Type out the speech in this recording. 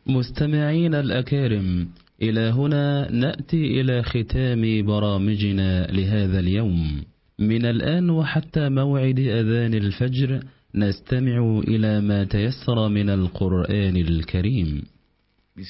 مستمعين الأكارم، إلى هنا نأتي إلى ختام برامجنا لهذا اليوم. من الآن وحتى موعد أذان الفجر نستمع إلى ما تيسر من القرآن الكريم.